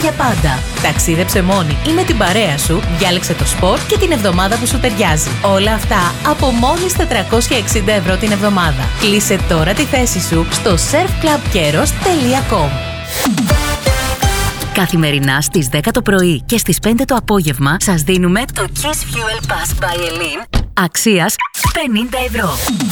για πάντα. Ταξίδεψε μόνη ή με την παρέα σου, διάλεξε το σπορ και την εβδομάδα που σου ταιριάζει. Όλα αυτά από μόλις 460 ευρώ την εβδομάδα. Κλείσε τώρα τη θέση σου στο surfclubkeros.com. Καθημερινά στις 10 το πρωί και στις 5 το απόγευμα σας δίνουμε το Kiss Fuel Pass by Elin αξίας 50 ευρώ.